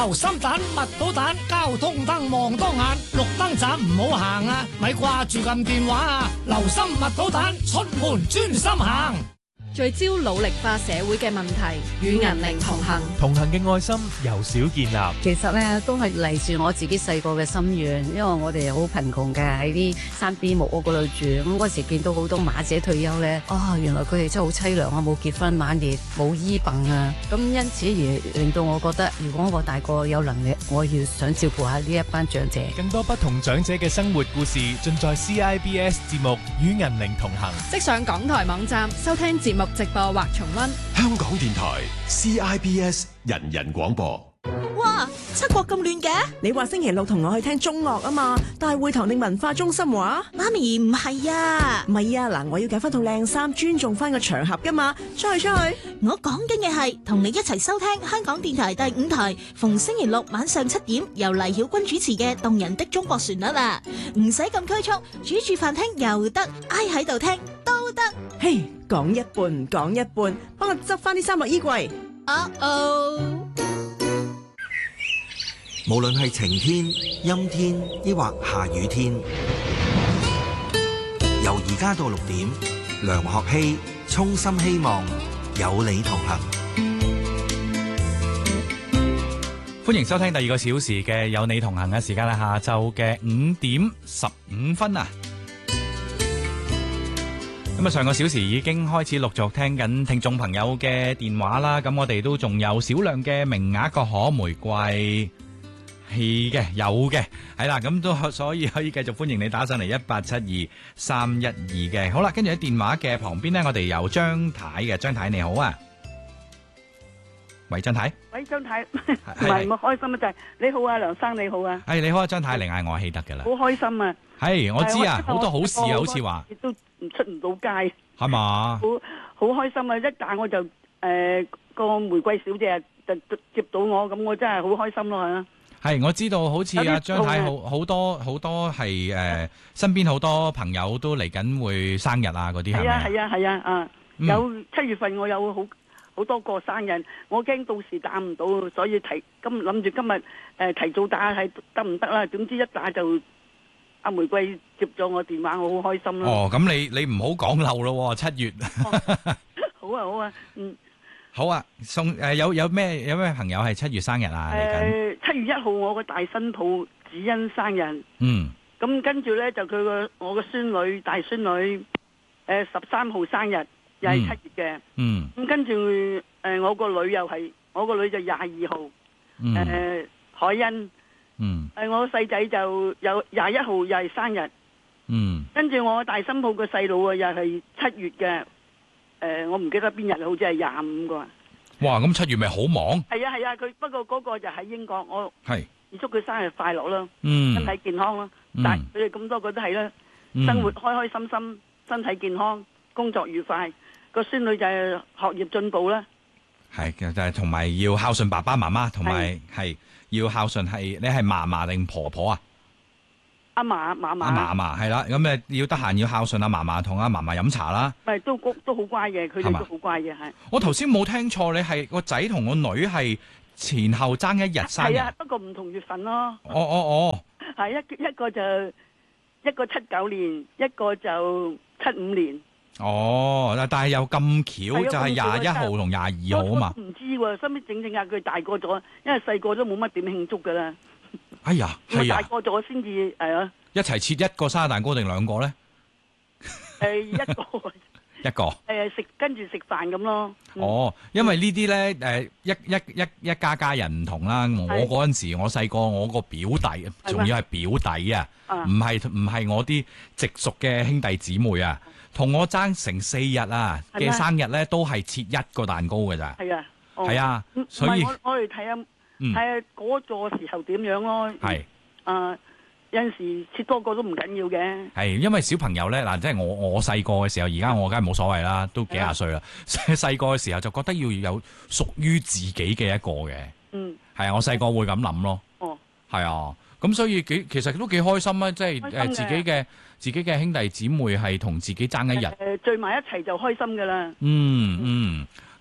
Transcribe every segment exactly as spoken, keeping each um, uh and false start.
留心蛋、蜜到蛋，交通燈望多眼，綠燈盞唔好行啊！咪掛住撳電話啊！留心蜜到蛋，出門專心行。 聚焦努力化社會嘅問題，與銀齡同行。 同行嘅愛心由少建立。 其實咧都係嚟自我自己細個嘅心願，因為我哋好貧窮嘅，喺啲山邊木屋嗰度住。咁嗰時見到好多馬姐退休咧，啊、哦，原來佢哋真係好凄涼啊，冇結婚晚年，冇醫病啊。咁因此而令到我覺得，如果我大個有能力，我要想照顧下呢一班長者。 更多不同長者嘅生活故事，盡在 C I B S 節目《與銀齡同行》。 即上港台網站收聽節目直播或重溫。 香港電台 C I B S 人人廣播。 哇！七國咁亂嘅？你話星期六同我去聽中樂啊嘛？大會堂定文化中心話？媽咪唔係啊，唔係啊！嗱，我要揀翻套靚衫，尊重翻個場合噶嘛。出去出去！ 我講緊嘅係同你一齊收聽香港電台第五台，逢星期六晚上七點由黎曉君主持嘅動人的中國旋律啊！唔使咁拘束，煮住飯聽又得，挨喺度聽都得。 嘿，講一半唔講一半，幫我執翻啲衫落衣櫃。 哦哦。 無論係晴天、陰天，抑或下雨天，由而家到六點，梁學希衷心希望有你同行。 歡迎收聽第二個小時嘅有你同行嘅時間啦，下晝嘅五點十五分啊！咁啊，上個小時已經開始陸續聽緊聽眾朋友嘅電話啦，咁我哋都仲有少量嘅名額個可玫瑰。係嘅，有嘅，係啦，咁都所以可以繼續歡迎你打上嚟一八七二三一二嘅。好啦，跟住喺電話嘅旁邊呢，我哋有張太嘅，張太你好啊，喂，張太， 喂，張太，唔係我開心啊，就係你好啊，梁生你好啊， 係你好啊，張太，你嗌我希得噶啦， 好開心啊， 係我知啊，好多好事啊，好似話， 亦都唔出唔到街， 係嘛， 好好開心啊，一打我就誒個玫瑰小姐就接到我，咁我真係好開心咯吓。 係，我知道好似阿張太好好多好多係誒、呃，身邊好多朋友都嚟緊會生日啊，嗰啲係咪啊？ 係啊係啊啊！嗯、有七月份我有好好多個生日，我驚到時打唔到，所以提今諗住今日誒、呃、提早打係得唔得啦？總之一打就阿玫瑰接咗我電話，我好開心咯。 哦，咁你你唔好講漏咯，七月。 哦、好啊好啊，嗯。 好啊，送誒、呃、有有咩有咩朋友係七月生日啊？嚟緊誒七月一號我個大新抱子欣生日， 嗯， 咁跟住咧就佢個我個孫女大孫女誒十三號生日又係七月嘅， 嗯，咁、 嗯、跟住誒、呃、我個女又係我個女就廿二號，誒、 嗯呃、海欣， 嗯， 誒、呃、我細仔就有廿一號又係生日， 嗯， 跟住我大新抱個細佬啊又係七月嘅。誒、呃，我唔記得邊日，好似係廿五個。 哇，咁七月咪好忙？ 係啊係啊，佢不過嗰個就喺英國，我係祝佢生日快樂啦， 嗯， 身體健康啦。嗯、但係佢哋咁多個都係啦，嗯、生活開開心心，身體健康，工作愉快。個孫女就係學業進步啦。 係嘅，就係同埋要孝順爸爸媽媽，同埋係要孝順係你係嫲嫲定婆婆啊？ 阿嫲嫲嫲， 阿嫲嫲係啦，咁誒要得閒要孝順阿嫲嫲同阿嫲嫲飲茶啦。 咪都都好乖嘅，佢哋都好乖嘅，係。 我頭先冇聽錯，你係個仔同個女係前後爭一日生日。 係啊，不過唔同月份咯。 哦哦哦。 係一一個就一個七九年，一個就七五年。 哦，但係又咁巧，就係廿一號同廿二號啊嘛。 唔知喎，收尾整整下佢大個咗，因為細個都冇乜點慶祝噶啦。 哎呀，係啊！ 大個咗先至係啊！ 一齊切一個生日蛋糕定兩個咧？ 誒，一個一個誒食跟住食飯咁咯。 哦，因為呢啲咧誒一一一一家家人唔同啦。我嗰陣時我細個，我個表弟仲要係表弟啊，唔係唔係我啲直屬嘅兄弟姊妹啊，同我爭成四日啊嘅生日咧，都係切一個蛋糕㗎咋。 係啊， 係啊，所以我我哋睇下。睇下嗰座時候點樣咯， 係， 啊有陣時切多個都唔緊要嘅。 係，因為小朋友咧嗱，即係我我細個嘅時候，而家我梗係冇所謂啦，都幾廿歲啦。細個嘅時候就覺得要有屬於自己嘅一個嘅，嗯，係啊，我細個會咁諗咯。哦，係啊，咁所以幾其實都幾開心啊！即係誒自己嘅自己嘅兄弟姊妹係同自己爭一日， 誒聚埋一齊就開心噶啦。 嗯嗯。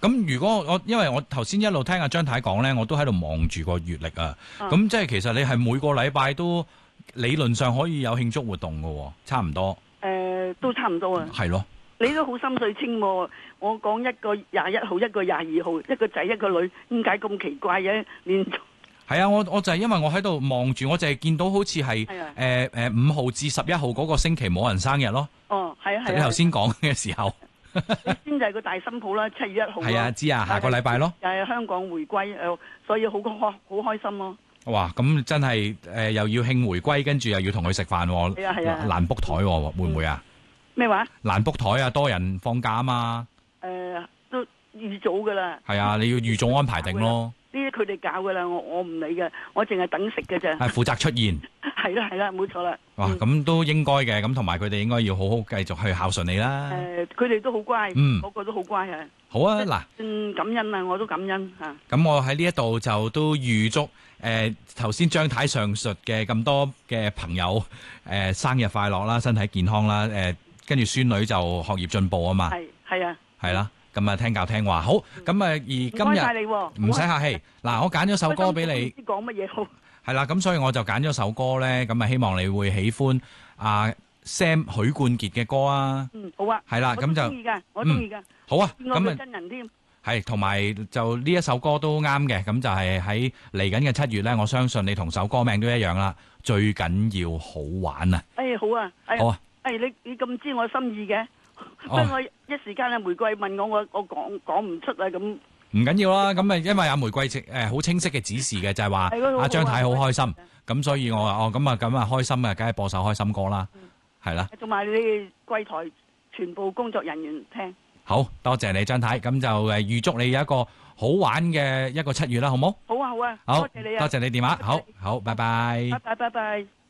咁如果我因為我頭先一路聽阿張太講咧，我都喺度望住個月曆啊。咁即係其實你係每個禮拜都理論上可以有慶祝活動㗎，差唔多。 誒，都差唔多啊。 係咯。 你都好心水清喎，我講一個廿一號，一個廿二號，一個仔一個女，點解咁奇怪嘅？連係啊，我我就係因為我喺度望住，我就係見到好似係誒誒五號至十一號嗰個星期冇人生日咯。哦，係啊係啊。你頭先講嘅時候， 你先就係個大新抱啦，七月一號。 係啊，知啊，下個禮拜咯。 又係香港回歸，誒，所以好開好開心咯。 哇，咁真係誒又要慶回歸，跟住又要同佢食飯。係啊係啊。難 book 台會唔會啊？咩話？難 book 台啊，多人放假啊嘛。誒、呃，都預早噶啦。係啊，你要預早安排定咯。呢啲佢哋搞噶啦，我我唔理嘅，我淨係等食嘅啫。係負責出現。係啦係啦，冇錯啦。哇，咁、嗯、都應該嘅，咁同埋佢哋應該要好好繼續去孝順你啦。誒、呃，佢哋都好乖，嗯，個個都好乖啊。好啊，嗱，嗯，感恩啊，我都感恩吓。咁我喺呢一度就都預祝誒頭先張太上述嘅咁多嘅朋友誒、呃、生日快樂啦，身體健康啦，誒、呃。跟住孫女就學業進步啊嘛，係係啊，係啦，咁啊聽教聽話，好，咁啊而今日唔使客氣，嗱我揀咗首歌俾你，唔知講乜嘢好，係啦，咁所以我就揀咗首歌咧，咁啊希望你會喜歡阿 Sam 許冠傑嘅歌啊，嗯好啊，係啦，咁就我中意噶，我中意噶，好啊，咁啊真人添，係同埋就呢一首歌都啱嘅，咁就係喺嚟緊嘅七月咧，我相信你同首歌名都一樣啦，最緊要好玩啊，誒好啊，好啊。誒，你你咁知我心意嘅，所以我一時間啊玫瑰問我，我我講講唔出啊咁。唔緊要啦，咁啊因為阿玫瑰誒好清晰嘅指示嘅，就係話阿張太好開心，咁所以我話哦咁啊咁啊開心啊，梗係播首開心歌啦，係啦。同埋你哋貴台全部工作人員聽。好多謝你張太，咁就誒預祝你有一個好玩嘅一個七月啦，好冇？好啊好啊，好多謝你啊，多謝你電話，好好，拜拜。拜拜拜拜。